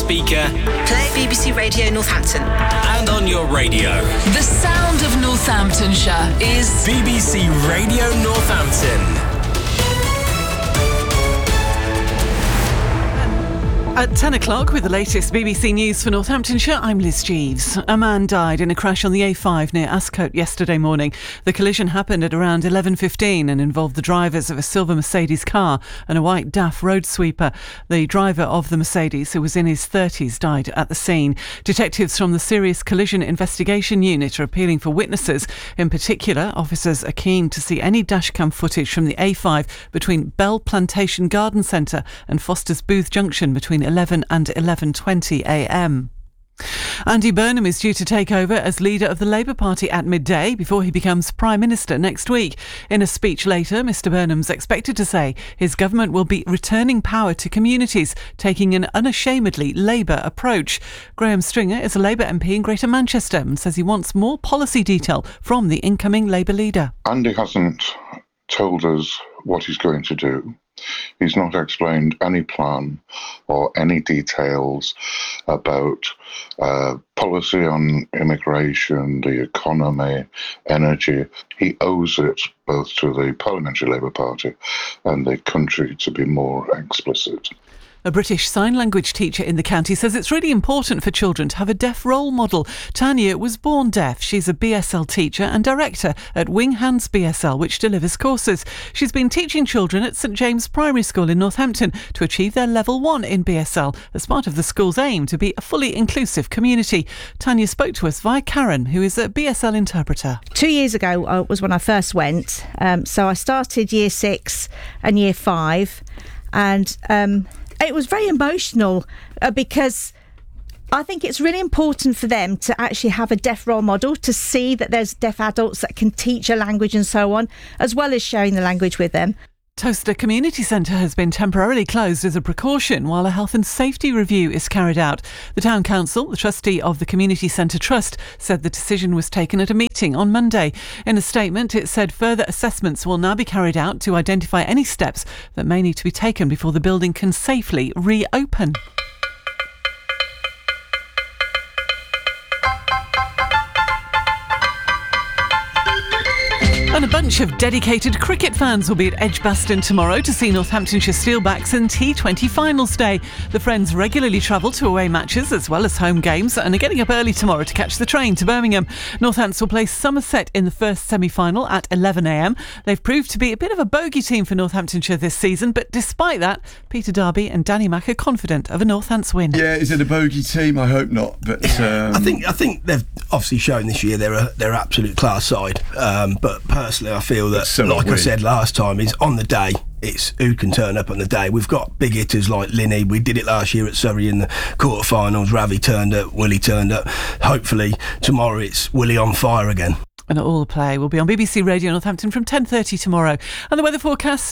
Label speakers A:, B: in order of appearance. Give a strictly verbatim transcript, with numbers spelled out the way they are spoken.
A: speaker,
B: play B B C Radio Northampton,
A: and on your radio.
C: The sound of Northamptonshire is
A: B B C Radio Northampton.
D: At ten o'clock with the latest B B C News for Northamptonshire, I'm Liz Jeeves. A man died in a crash on the A five near Ascote yesterday morning. The collision happened at around eleven fifteen and involved the drivers of a silver Mercedes car and a white D A F road sweeper. The driver of the Mercedes, who was in his thirties, died at the scene. Detectives from the Serious Collision Investigation Unit are appealing for witnesses. In particular, officers are keen to see any dashcam footage from the A five between Bell Plantation Garden Centre and Foster's Booth Junction between eleven and eleven twenty a m. Andy Burnham is due to take over as leader of the Labour Party at midday before he becomes Prime Minister next week. In a speech later, Mr Burnham's expected to say his government will be returning power to communities, taking an unashamedly Labour approach. Graham Stringer is a Labour M P in Greater Manchester and says he wants more policy detail from the incoming Labour leader.
E: Andy hasn't told us what he's going to do. He's not explained any plan or any details about uh, policy on immigration, the economy, energy. He owes it both to the Parliamentary Labour Party and the country to be more explicit.
D: A British Sign Language teacher in the county says it's really important for children to have a deaf role model. Tanya was born deaf. She's a B S L teacher and director at Wing Hands B S L, which delivers courses. She's been teaching children at St James Primary School in Northampton to achieve their level one in B S L as part of the school's aim to be a fully inclusive community. Tanya spoke to us via Karen, who is a B S L interpreter.
F: Two years ago uh, was when I first went. Um, so I started year six and year five, and um, it was very emotional uh, because I think it's really important for them to actually have a deaf role model, to see that there's deaf adults that can teach a language and so on, as well as sharing the language with them.
D: Toaster Community Centre has been temporarily closed as a precaution while a health and safety review is carried out. The Town Council, the trustee of the Community Centre Trust, said the decision was taken at a meeting on Monday. In a statement, it said further assessments will now be carried out to identify any steps that may need to be taken before the building can safely reopen. And a bunch of dedicated cricket fans will be at Edgbaston tomorrow to see Northamptonshire Steelbacks in T twenty Finals Day. The Friends regularly travel to away matches as well as home games and are getting up early tomorrow to catch the train to Birmingham. Northants will play Somerset in the first semi-final at eleven a m. They've proved to be a bit of a bogey team for Northamptonshire this season, but despite that, Peter Darby and Danny Mack are confident of a Northants win.
G: Yeah, is it a bogey team? I hope not. But um...
H: I think I think they've obviously shown this year they're a, they're an absolute class side. Um, but personally, I feel that, so like I said last time, is on the day. It's who can turn up on the day. We've got big hitters like Linney. We did it last year at Surrey in the quarterfinals. Ravi turned up, Willie turned up. Hopefully tomorrow it's Willie on fire again.
D: And all the play will be on B B C Radio Northampton from ten thirty tomorrow. And the weather forecast.